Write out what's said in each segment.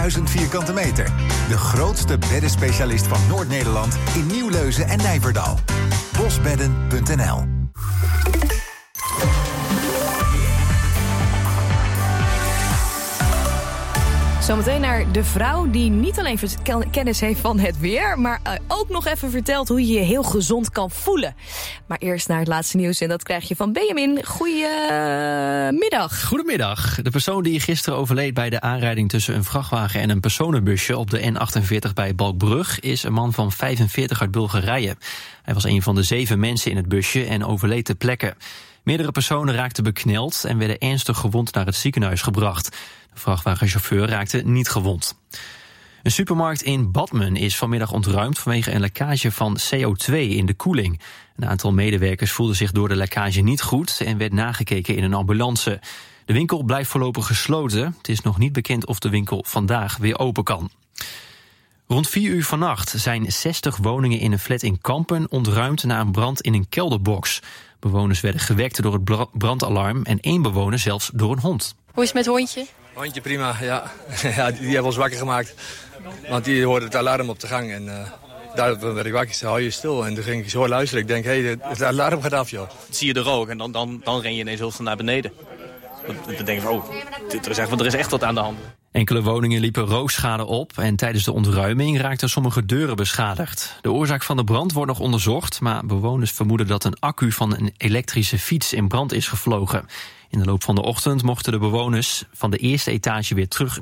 1000 vierkante meter. De grootste beddenspecialist van Noord-Nederland in Nieuwleuzen en Nijverdal. Bosbedden.nl. Zometeen naar de vrouw die niet alleen kennis heeft van het weer, maar ook nog even vertelt hoe je je heel gezond kan voelen. Maar eerst naar het laatste nieuws en dat krijg je van Benjamin. Goedemiddag. Goedemiddag. De persoon die gisteren overleed bij de aanrijding tussen een vrachtwagen en een personenbusje op de N48 bij Balkbrug is een man van 45 uit Bulgarije. Hij was een van de 7 mensen in het busje en overleed ter plekke. Meerdere personen raakten bekneld en werden ernstig gewond naar het ziekenhuis gebracht. De vrachtwagenchauffeur raakte niet gewond. Een supermarkt in Badmen is vanmiddag ontruimd vanwege een lekkage van CO2 in de koeling. Een aantal medewerkers voelden zich door de lekkage niet goed en werd nagekeken in een ambulance. De winkel blijft voorlopig gesloten. Het is nog niet bekend of de winkel vandaag weer open kan. Rond 4 uur vannacht zijn 60 woningen in een flat in Kampen ontruimd na een brand in een kelderbox. Bewoners werden gewekt door het brandalarm en 1 bewoner zelfs door een hond. Hoe is het met het hondje? Hondje prima, ja. Die hebben ons wakker gemaakt. Want die hoorde het alarm op de gang. En daar werd ik wakker. Ik zei, hou je stil. En toen ging ik zo luisteren. Ik denk, hé, het alarm gaat af, joh. Zie je de rook en dan ren je ineens heel snel naar beneden. Dan denk je, er is echt wat aan de hand. Enkele woningen liepen rookschade op en tijdens de ontruiming raakten sommige deuren beschadigd. De oorzaak van de brand wordt nog onderzocht, maar bewoners vermoeden dat een accu van een elektrische fiets in brand is gevlogen. In de loop van de ochtend mochten de bewoners van de eerste etage weer terug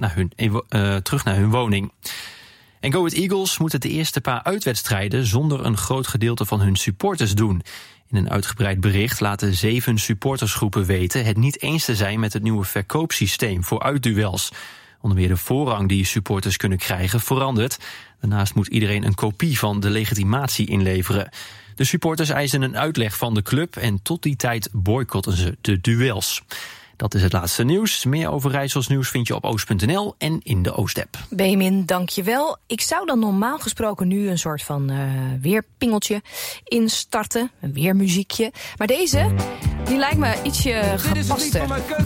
naar hun woning. En Go Ahead Eagles moet het de eerste paar uitwedstrijden zonder een groot gedeelte van hun supporters doen. In een uitgebreid bericht laten 7 supportersgroepen weten het niet eens te zijn met het nieuwe verkoopsysteem voor uitduels. Onder meer de voorrang die supporters kunnen krijgen verandert. Daarnaast moet iedereen een kopie van de legitimatie inleveren. De supporters eisen een uitleg van de club en tot die tijd boycotten ze de duels. Dat is het laatste nieuws. Meer over Rijssels nieuws vind je op oost.nl en in de Oost-app. Benjamin, dankjewel. Ik zou dan normaal gesproken nu een soort van weerpingeltje instarten. Een weermuziekje. Maar deze, die lijkt me ietsje gepaster.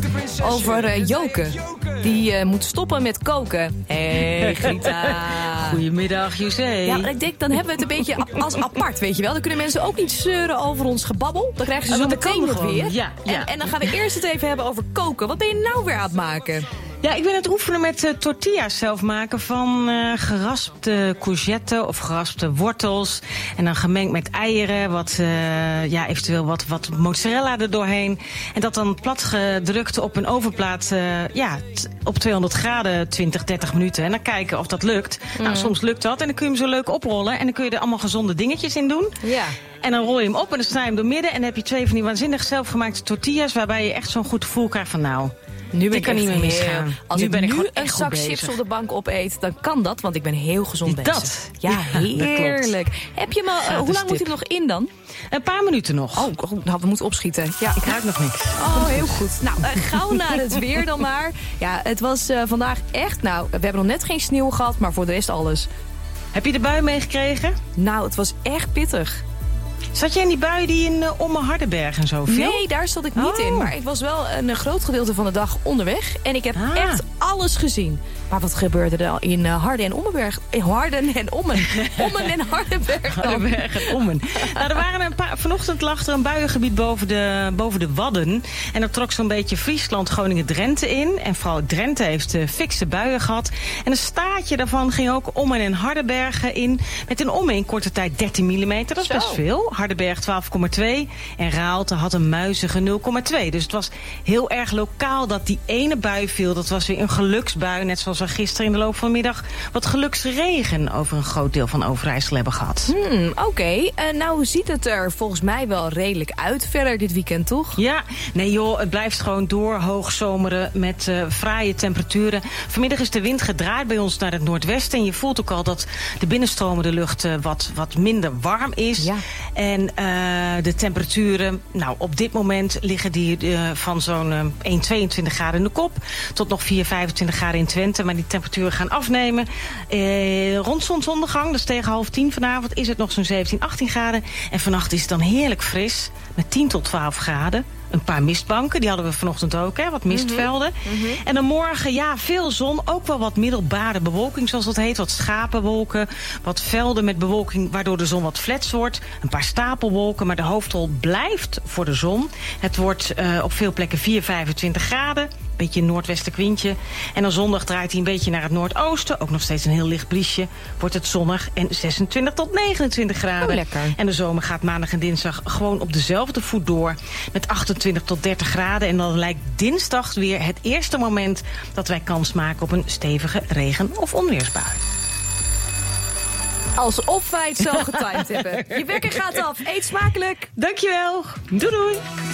Over Joke. Die moet stoppen met koken. Hey, Grita. Goedemiddag, José. Ja, ik denk, dan hebben we het een beetje als apart, weet je wel. Dan kunnen mensen ook niet zeuren over ons gebabbel. Dan krijgen ze zo meteen het weer. Ja. En dan gaan we eerst het even hebben over koken. Wat ben je nou weer aan het maken? Ja, ik ben aan het oefenen met tortillas zelf maken van geraspte courgette of geraspte wortels. En dan gemengd met eieren, eventueel wat mozzarella er doorheen. En dat dan plat gedrukt op een ovenplaat op 200 graden 20, 30 minuten. En dan kijken of dat lukt. Nou, soms lukt dat en dan kun je hem zo leuk oprollen. En dan kun je er allemaal gezonde dingetjes in doen. Ja. En dan rol je hem op en dan snij je hem door midden. En dan heb je 2 van die waanzinnig zelfgemaakte tortillas, waarbij je echt zo'n goed gevoel krijgt van nou, nu ben ik niet meer misgaan. Als ik nu een zak chips op de bank opeet, dan kan dat, want ik ben heel gezond bezig. Dat? Ja, heerlijk. Heb je hem hoe lang moet hij er nog in dan? Een paar minuten nog. Nou, we moeten opschieten. Ja. Ik ruik nog niks. Oh, heel goed. Nou, gauw naar het weer dan maar. Ja, het was vandaag echt, we hebben nog net geen sneeuw gehad, maar voor de rest alles. Heb je de bui meegekregen? Nou, het was echt pittig. Zat jij in die bui die in Ommen-Hardenberg en zo viel? Nee, daar zat ik niet in. Maar ik was wel een groot gedeelte van de dag onderweg. En ik heb echt alles gezien. Maar wat gebeurde er in Harden en Ommenberg? Harden en Ommen. Ommen en Hardenberg dan. Hardenberg en Ommen. Nou, er waren vanochtend lag er een buiengebied boven de Wadden. En er trok zo'n beetje Friesland, Groningen, Drenthe in. En vooral Drenthe heeft fikse buien gehad. En een staartje daarvan ging ook Ommen en Hardenberg in. Met in Ommen in korte tijd 13 mm. Dat is best veel. Hardenberg 12,2. En Raalte had een muizige 0,2. Dus het was heel erg lokaal dat die ene bui viel. Dat was weer een geluksbui. Net zoals we gisteren in de loop van de middag wat geluksregen over een groot deel van Overijssel hebben gehad. Oké. Nou ziet het er volgens mij wel redelijk uit verder dit weekend, toch? Ja. Nee joh, het blijft gewoon door hoogsomeren met fraaie temperaturen. Vanmiddag is de wind gedraaid bij ons naar het noordwesten. En je voelt ook al dat de binnenstromende lucht wat minder warm is. Ja. En de temperaturen, nou op dit moment liggen die van zo'n 1,22 graden in de kop tot nog 4,25 graden in Twente. Maar die temperaturen gaan afnemen. Rond zonsondergang, dus tegen 9:30 vanavond, is het nog zo'n 17, 18 graden. En vannacht is het dan heerlijk fris met 10 tot 12 graden. een paar mistbanken. Die hadden we vanochtend ook, hè, wat mistvelden. En dan morgen, veel zon. Ook wel wat middelbare bewolking, zoals dat heet. Wat schapenwolken, wat velden met bewolking, waardoor de zon wat flats wordt. Een paar stapelwolken, maar de hoofdrol blijft voor de zon. Het wordt op veel plekken 25 graden. Beetje een noordwestenwindje. En dan zondag draait hij een beetje naar het noordoosten. Ook nog steeds een heel licht briesje. Wordt het zonnig en 26 tot 29 graden. Oh, lekker. En de zomer gaat maandag en dinsdag gewoon op dezelfde voet door. Met 28 tot 30 graden. En dan lijkt dinsdag weer het eerste moment dat wij kans maken op een stevige regen- of onweersbui. Alsof wij het zo getimed hebben. Je wekker gaat af. Eet smakelijk. Dankjewel. Doei doei.